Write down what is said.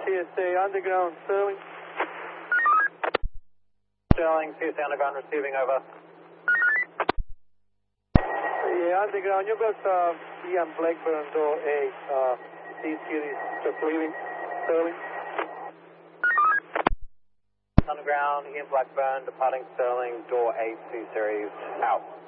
TSA underground, Sterling. Sterling, TSA underground receiving, over. Yeah, underground, you've got Ian Blackburn, door A. C-Series just leaving, Sterling. Underground, Ian Blackburn, departing Sterling, door A, C-Series, out.